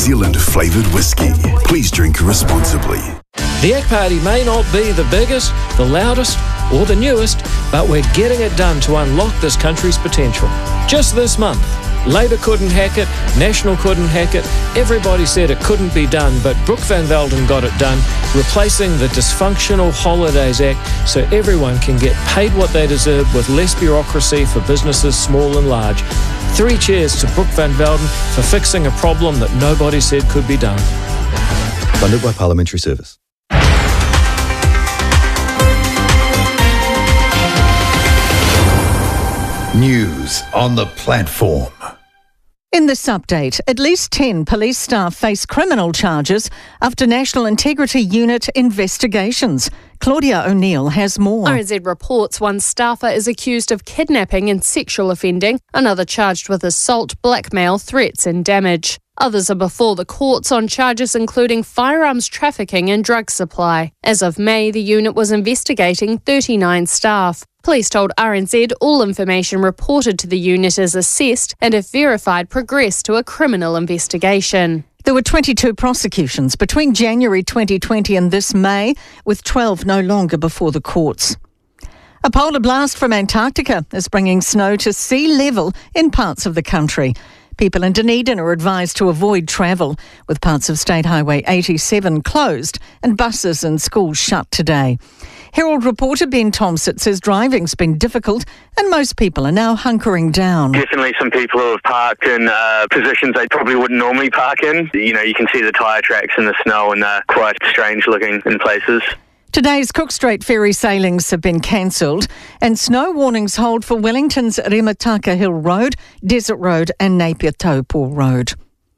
Zealand flavoured whiskey. Please drink responsibly. The Yak Party may not be the biggest, the loudest, or the newest, but we're getting it done to unlock this country's potential. Just this month, Labour couldn't hack it, National couldn't hack it, everybody said it couldn't be done, but Brooke Van Velden got it done, replacing the dysfunctional Holidays Act so everyone can get paid what they deserve with less bureaucracy for businesses small and large. 3 cheers to Brooke Van Velden for fixing a problem that nobody said could be done. Funded by Parliamentary Service. News on the platform. In this update, at least 10 police staff face criminal charges after National Integrity Unit investigations. Claudia O'Neill has more. RNZ reports one staffer is accused of kidnapping and sexual offending, another charged with assault, blackmail, threats and damage. Others are before the courts on charges including firearms trafficking and drug supply. As of May, the unit was investigating 39 staff. Police told RNZ all information reported to the unit is assessed and, if verified, progressed to a criminal investigation. There were 22 prosecutions between January 2020 and this May, with 12 no longer before the courts. A polar blast from Antarctica is bringing snow to sea level in parts of the country. People in Dunedin are advised to avoid travel, with parts of State Highway 87 closed and buses and schools shut today. Herald reporter Ben Thomsett says driving's been difficult and most people are now hunkering down. Definitely some people who have parked in positions they probably wouldn't normally park in. You know, you can see the tyre tracks in the snow and they're quite strange looking in places. Today's Cook Strait ferry sailings have been cancelled and snow warnings hold for Wellington's Remataka Hill Road, Desert Road and Napier Taupo Road.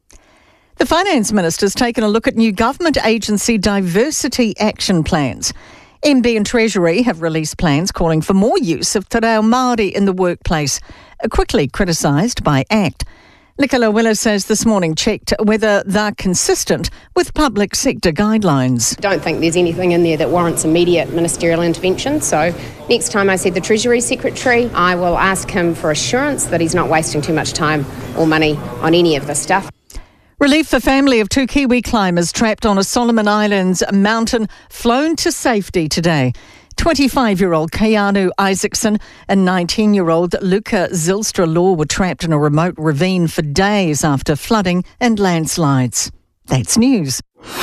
The Finance Minister's taken a look at new government agency diversity action plans. MB and Treasury have released plans calling for more use of te reo Māori in the workplace, quickly criticised by ACT. Nicola Willis has this morning checked whether they're consistent with public sector guidelines. I don't think there's anything in there that warrants immediate ministerial intervention, so next time I see the Treasury Secretary, I will ask him for assurance that he's not wasting too much time or money on any of this stuff. Relief for family of 2 Kiwi climbers trapped on a Solomon Islands mountain flown to safety today. 25-year-old Keanu Isaacson and 19-year-old Luca Zylstra-Law were trapped in a remote ravine for days after flooding and landslides. That's news.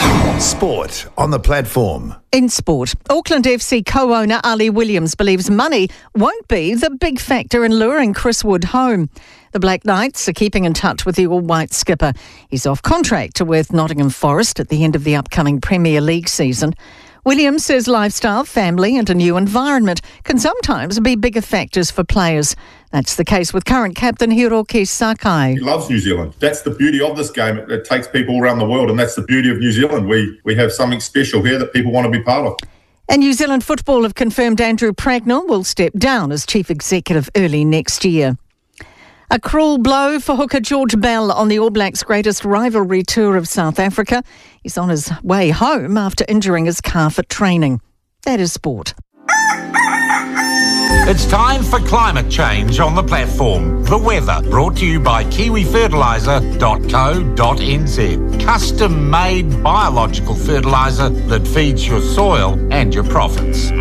Sport on the platform. In sport, Auckland FC co-owner Ali Williams believes money won't be the big factor in luring Chris Wood home. The Black Knights are keeping in touch with the all-white skipper. He's off contract with Nottingham Forest at the end of the upcoming Premier League season. Williams says lifestyle, family and a new environment can sometimes be bigger factors for players. That's the case with current captain Hiroki Sakai. He loves New Zealand. That's the beauty of this game. It takes people around the world, and that's the beauty of New Zealand. We have something special here that people want to be part of. And New Zealand Football have confirmed Andrew Pragnell will step down as chief executive early next year. A cruel blow for hooker George Bell on the All Blacks' greatest rivalry tour of South Africa. He's on his way home after injuring his calf at training. That is sport. It's time for climate change on the platform. The weather, brought to you by kiwifertiliser.co.nz. Custom-made biological fertiliser that feeds your soil and your profits.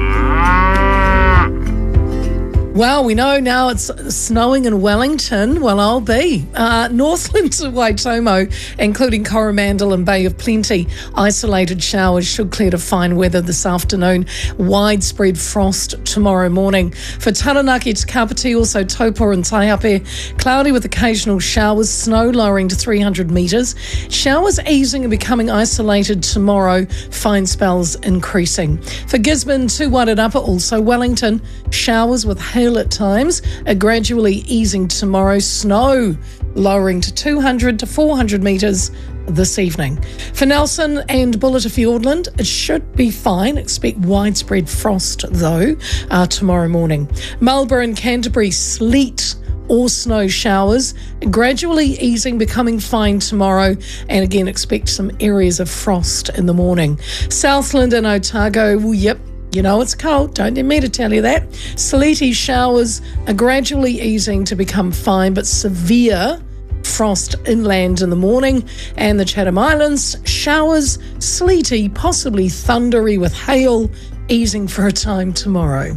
Well, we know now it's snowing in Wellington. Well, I'll be. Northland to Waitomo, including Coromandel and Bay of Plenty. Isolated showers should clear to fine weather this afternoon. Widespread frost tomorrow morning. For Taranaki to Kapiti, also Taupo and Taihape, cloudy with occasional showers, snow lowering to 300 metres. Showers easing and becoming isolated tomorrow, fine spells increasing. For Gisborne to Wairarapa, also Wellington, showers with hail at times, gradually easing tomorrow, snow lowering to 200 to 400 metres this evening. For Nelson and Buller to Fiordland, it should be fine. Expect widespread frost though tomorrow morning. Marlborough and Canterbury, sleet or snow showers, gradually easing, becoming fine tomorrow, and again expect some areas of frost in the morning. Southland and Otago, well, yep, you know it's cold, don't need me to tell you that. Sleety showers are gradually easing to become fine, but severe frost inland in the morning, and the Chatham Islands, showers, sleety, possibly thundery with hail, easing for a time tomorrow.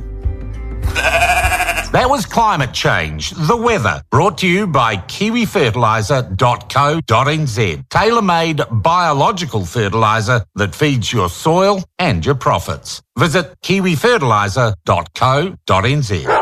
That was Climate Change, the weather, brought to you by kiwifertiliser.co.nz. Tailor-made biological fertiliser that feeds your soil and your profits. Visit kiwifertiliser.co.nz.